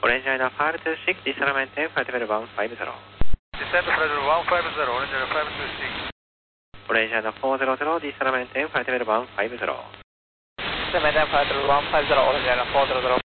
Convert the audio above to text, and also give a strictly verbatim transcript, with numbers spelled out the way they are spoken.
Orange Line five two six, descend maintain flight level one five zero. Descend flight level one five zero, Orange Line five two six. Orange Line four zero zero, descend maintain flight level one five zero. Descend maintain flight level one five zero, Orange Line four zero zero.